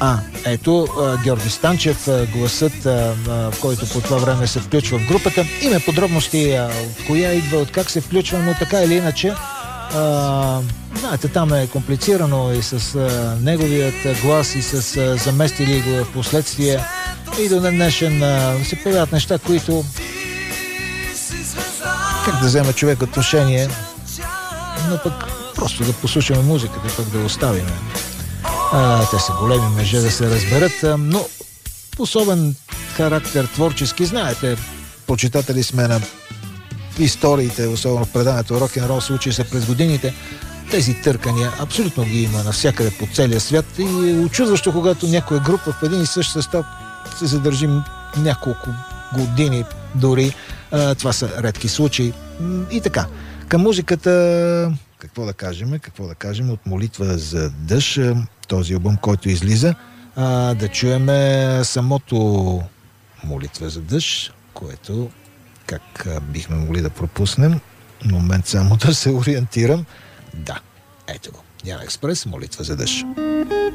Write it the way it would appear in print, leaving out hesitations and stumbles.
Ето, Георги Станчев, гласът, който по това време се включва в групата. Име подробности от коя идва, от как се включва, но така или иначе, знаете, там е комплицирано и с неговият глас, и с заместили го в последствие. И до днешен се появяват неща, които как да вземе човек отношение, но пък просто да послушаме музиката, пък да я оставим. Те са големи мъже, да се разберат, но особен характер творчески, знаете, почитатели сме на историите, особено в преданието рок-н-рол, случи се през годините. Тези търкания абсолютно ги има навсякъде по целия свят и е очудващо, когато някоя група в един и същ състав се задържи няколко години дори. Това са редки случаи. И така, към музиката, какво да кажем от Молитва за дъжд, този албум, който излиза, да чуеме самото Молитва за дъжд, което как бихме могли да пропуснем. Момент само да се ориентирам. Да, ето го. Яна Експрес, Молитва за дъжд.